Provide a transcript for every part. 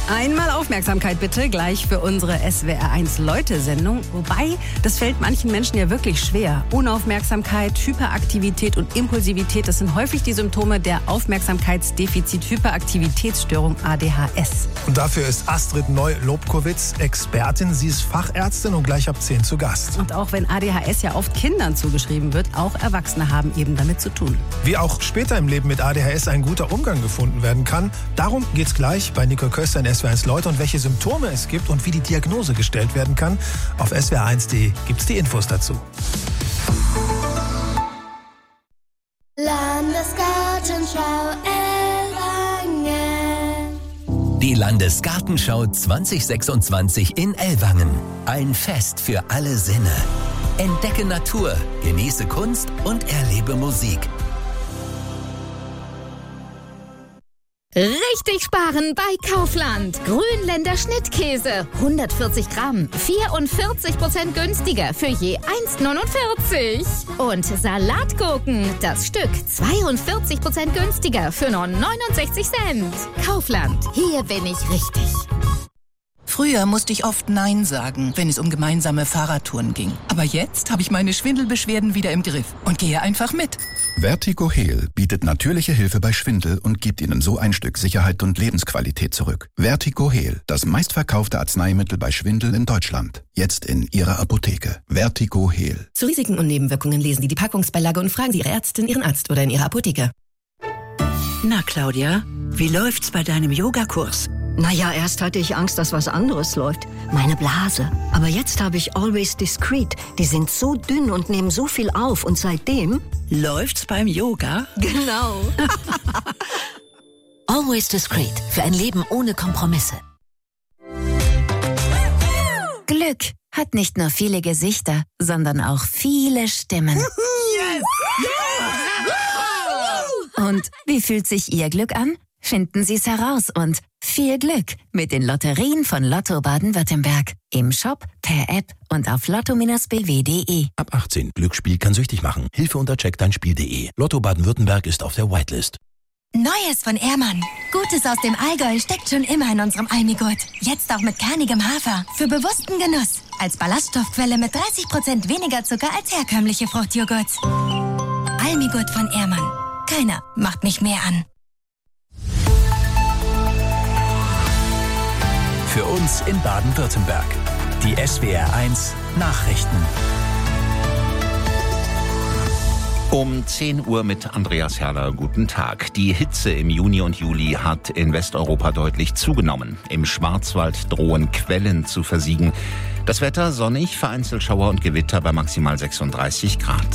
Einmal Aufmerksamkeit bitte, gleich für unsere SWR1-Leute-Sendung. Wobei, das fällt manchen Menschen ja wirklich schwer. Unaufmerksamkeit, Hyperaktivität und Impulsivität, das sind häufig die Symptome der Aufmerksamkeitsdefizit-Hyperaktivitätsstörung ADHS. Und dafür ist Astrid Neu-Lobkowitz Expertin. Sie ist Fachärztin und gleich ab 10 zu Gast. Und auch wenn ADHS ja oft Kindern zugeschrieben wird, auch Erwachsene haben eben damit zu tun. Wie auch später im Leben mit ADHS ein guter Umgang gefunden werden kann, darum geht's gleich bei Nicole Köster in SWR1 Leute und welche Symptome es gibt und wie die Diagnose gestellt werden kann. Auf swr1.de gibt's die Infos dazu. Landesgartenschau Ellwangen. Die Landesgartenschau 2026 in Ellwangen. Ein Fest für alle Sinne. Entdecke Natur, genieße Kunst und erlebe Musik. Richtig sparen bei Kaufland. Grünländer Schnittkäse, 140 Gramm, 44% günstiger für je 1,49. Und Salatgurken, das Stück, 42% günstiger für nur 69 Cent. Kaufland, hier bin ich richtig. Früher musste ich oft Nein sagen, wenn es um gemeinsame Fahrradtouren ging. Aber jetzt habe ich meine Schwindelbeschwerden wieder im Griff und gehe einfach mit. Vertigo Heal bietet natürliche Hilfe bei Schwindel und gibt Ihnen so ein Stück Sicherheit und Lebensqualität zurück. Vertigo Heal, das meistverkaufte Arzneimittel bei Schwindel in Deutschland. Jetzt in Ihrer Apotheke. Vertigo Heal. Zu Risiken und Nebenwirkungen lesen Sie die Packungsbeilage und fragen Sie Ihre Ärztin, Ihren Arzt oder in Ihrer Apotheke. Na, Claudia, wie läuft's bei deinem Yogakurs? Naja, erst hatte ich Angst, dass was anderes läuft. Meine Blase. Aber jetzt habe ich Always Discreet. Die sind so dünn und nehmen so viel auf. Und seitdem... Läuft's beim Yoga? Genau. Always Discreet. Für ein Leben ohne Kompromisse. Glück hat nicht nur viele Gesichter, sondern auch viele Stimmen. Yes! Und wie fühlt sich Ihr Glück an? Finden Sie es heraus und viel Glück mit den Lotterien von Lotto Baden-Württemberg. Im Shop, per App und auf lotto-bw.de. Ab 18. Glücksspiel kann süchtig machen. Hilfe unter checkdeinspiel.de. Lotto Baden-Württemberg ist auf der Whitelist. Neues von Ehrmann. Gutes aus dem Allgäu steckt schon immer in unserem Almigurt. Jetzt auch mit kernigem Hafer. Für bewussten Genuss. Als Ballaststoffquelle mit 30% weniger Zucker als herkömmliche Fruchtjoghurts. Almigurt von Ehrmann. Keiner macht mich mehr an. Für uns in Baden-Württemberg. Die SWR1 Nachrichten. Um 10 Uhr mit Andreas Herrler. Guten Tag. Die Hitze im Juni und Juli hat in Westeuropa deutlich zugenommen. Im Schwarzwald drohen Quellen zu versiegen. Das Wetter sonnig, vereinzelt Schauer und Gewitter bei maximal 36 Grad.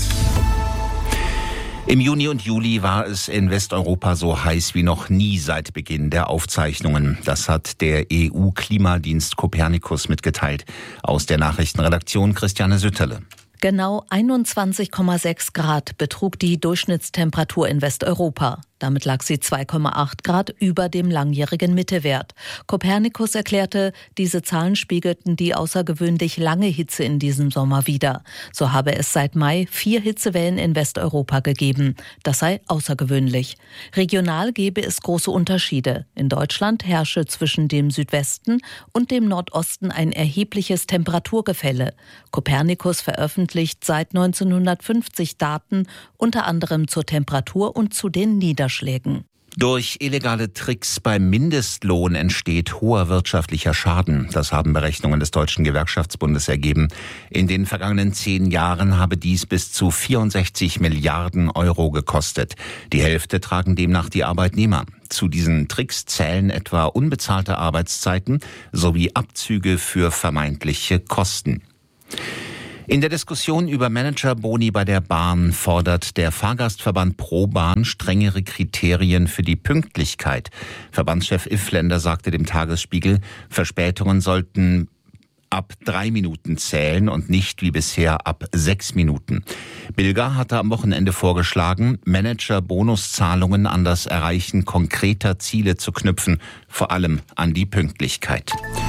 Im Juni und Juli war es in Westeuropa so heiß wie noch nie seit Beginn der Aufzeichnungen. Das hat der EU-Klimadienst Copernicus mitgeteilt. Aus der Nachrichtenredaktion Christiane Sütterle. Genau 21,6 Grad betrug die Durchschnittstemperatur in Westeuropa. Damit lag sie 2,8 Grad über dem langjährigen Mittewert. Copernicus erklärte, diese Zahlen spiegelten die außergewöhnlich lange Hitze in diesem Sommer wider. So habe es seit Mai 4 Hitzewellen in Westeuropa gegeben. Das sei außergewöhnlich. Regional gebe es große Unterschiede. In Deutschland herrsche zwischen dem Südwesten und dem Nordosten ein erhebliches Temperaturgefälle. Copernicus veröffentlicht seit 1950 Daten, unter anderem zur Temperatur und zu den Niederschlägen. Durch illegale Tricks beim Mindestlohn entsteht hoher wirtschaftlicher Schaden. Das haben Berechnungen des Deutschen Gewerkschaftsbundes ergeben. In den vergangenen 10 Jahren habe dies bis zu 64 Milliarden Euro gekostet. Die Hälfte tragen demnach die Arbeitnehmer. Zu diesen Tricks zählen etwa unbezahlte Arbeitszeiten sowie Abzüge für vermeintliche Kosten. In der Diskussion über Managerboni bei der Bahn fordert der Fahrgastverband ProBahn strengere Kriterien für die Pünktlichkeit. Verbandschef Iffländer sagte dem Tagesspiegel, Verspätungen sollten ab 3 Minuten zählen und nicht wie bisher ab 6 Minuten. Bilger hatte am Wochenende vorgeschlagen, Manager-Bonuszahlungen an das Erreichen konkreter Ziele zu knüpfen, vor allem an die Pünktlichkeit.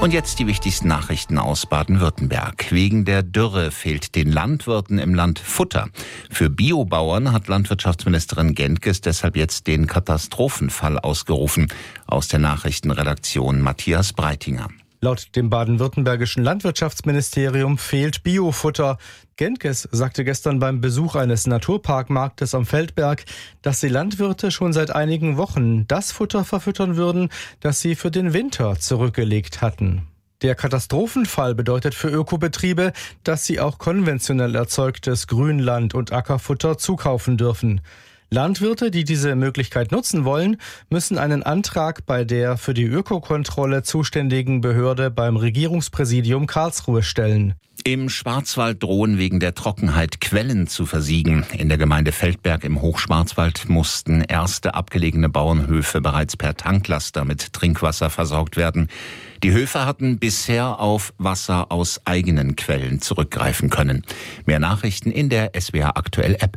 Und jetzt die wichtigsten Nachrichten aus Baden-Württemberg. Wegen der Dürre fehlt den Landwirten im Land Futter. Für Biobauern hat Landwirtschaftsministerin Gentges deshalb jetzt den Katastrophenfall ausgerufen. Aus der Nachrichtenredaktion Matthias Breitinger. Laut dem baden-württembergischen Landwirtschaftsministerium fehlt Biofutter. Gentges sagte gestern beim Besuch eines Naturparkmarktes am Feldberg, dass die Landwirte schon seit einigen Wochen das Futter verfüttern würden, das sie für den Winter zurückgelegt hatten. Der Katastrophenfall bedeutet für Ökobetriebe, dass sie auch konventionell erzeugtes Grünland- und Ackerfutter zukaufen dürfen. Landwirte, die diese Möglichkeit nutzen wollen, müssen einen Antrag bei der für die Ökokontrolle zuständigen Behörde beim Regierungspräsidium Karlsruhe stellen. Im Schwarzwald drohen wegen der Trockenheit Quellen zu versiegen. In der Gemeinde Feldberg im Hochschwarzwald mussten erste abgelegene Bauernhöfe bereits per Tanklaster mit Trinkwasser versorgt werden. Die Höfe hatten bisher auf Wasser aus eigenen Quellen zurückgreifen können. Mehr Nachrichten in der SWR Aktuell App.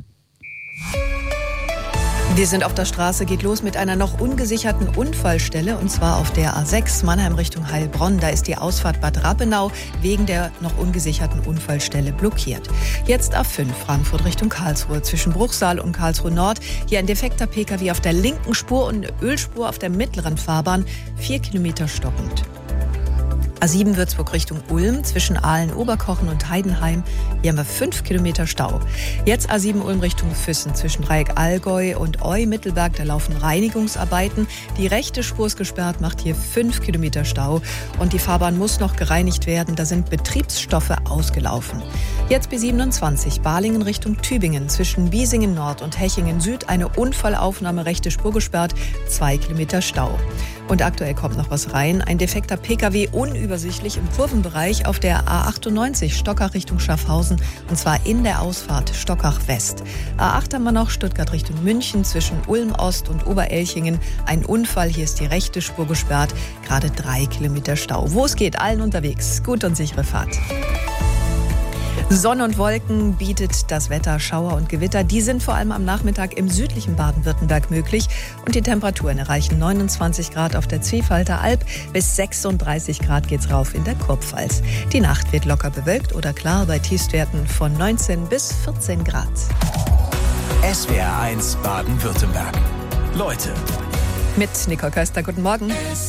Wir sind auf der Straße, geht los mit einer noch ungesicherten Unfallstelle, und zwar auf der A6 Mannheim Richtung Heilbronn. Da ist die Ausfahrt Bad Rappenau wegen der noch ungesicherten Unfallstelle blockiert. Jetzt A5 Frankfurt Richtung Karlsruhe zwischen Bruchsal und Karlsruhe Nord. Hier ein defekter Pkw auf der linken Spur und eine Ölspur auf der mittleren Fahrbahn. 4 Kilometer stockend. A7 Würzburg Richtung Ulm zwischen Aalen-Oberkochen und Heidenheim. Hier haben wir 5 Kilometer Stau. Jetzt A7 Ulm Richtung Füssen zwischen Dreieck Allgäu und Eu-Mittelberg. Da laufen Reinigungsarbeiten. Die rechte Spur ist gesperrt, macht hier 5 Kilometer Stau. Und die Fahrbahn muss noch gereinigt werden. Da sind Betriebsstoffe ausgelaufen. Jetzt B27 Balingen Richtung Tübingen zwischen Biesingen Nord und Hechingen Süd. Eine Unfallaufnahme, rechte Spur gesperrt, 2 Kilometer Stau. Und aktuell kommt noch was rein. Ein defekter Pkw unübersichtlich im Kurvenbereich auf der A98 Stockach Richtung Schaffhausen, und zwar in der Ausfahrt Stockach West. A8 haben wir noch Stuttgart Richtung München zwischen Ulm Ost und Oberelchingen. Ein Unfall, hier ist die rechte Spur gesperrt, gerade 3 Kilometer Stau. Wo es geht, allen unterwegs. Gute und sichere Fahrt. Sonne und Wolken bietet das Wetter, Schauer und Gewitter. Die sind vor allem am Nachmittag im südlichen Baden-Württemberg möglich. Und die Temperaturen erreichen 29 Grad auf der Zwiefalter Alb. Bis 36 Grad geht's rauf in der Kurpfalz. Die Nacht wird locker bewölkt oder klar bei Tiefstwerten von 19 bis 14 Grad. SWR 1 Baden-Württemberg. Leute. Mit Nicole Köster, guten Morgen.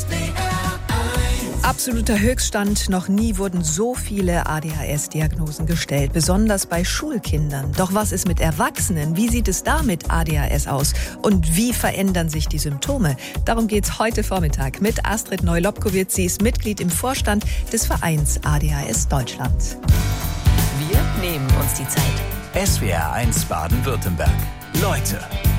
Absoluter Höchststand. Noch nie wurden so viele ADHS-Diagnosen gestellt, besonders bei Schulkindern. Doch was ist mit Erwachsenen? Wie sieht es da mit ADHS aus? Und wie verändern sich die Symptome? Darum geht's heute Vormittag mit Astrid Neu-Lobkowitz. Sie ist Mitglied im Vorstand des Vereins ADHS Deutschland. Wir nehmen uns die Zeit. SWR 1 Baden-Württemberg. Leute.